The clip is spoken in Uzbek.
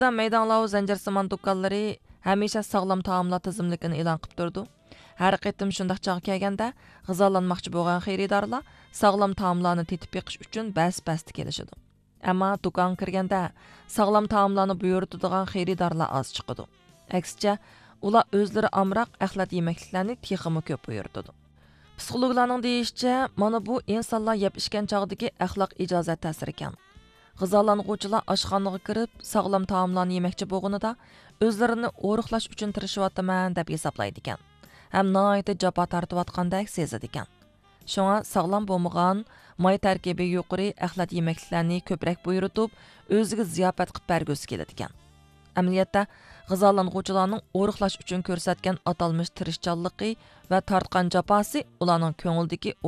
Meydanlov zanjirsimon do'konlari hamisha sog'lom taomlar tizimligini e'lon qilib turdi. Har qitim shundaq chog'i kelganda g'izolanmoqchi bo'lgan xaridorlar sog'lom taomlarni tetib beqish uchun bas-basti kelishadi. Ammo do'konga kirganda sog'lom taomlarni buyurtadigan xaridorlar oz chiqadi. Aksicha, ular o'zlari amroq axlat yemekliklarni texmi ko'p buyurtadi. Psixologlarning deyishicha, mana bu insonlar yeb ichgan chog'dagi axloq ijozat ta'sir ekan. G'izalang'uvchilar oshxonaga kirib, sog'lom taomlarni yemoqchi bo'lganida o'zlarini o'riqlash uchun tirishayotman deb hisoblaydi ekan. Ham nihoyatda jafo tortayotgandek sezadi ekan. Shunga sog'lom bo'lmagan, may tarkibi yuqori axlat yemekliklarni ko'proq buyurtib, o'ziga ziyofat qilib bergusi keladi ekan. Amaliyotda g'izalang'uvchilarning o'riqlash uchun ko'rsatgan atalmish tirishchanligi va tortgan jafosi ularning ko'nglidagi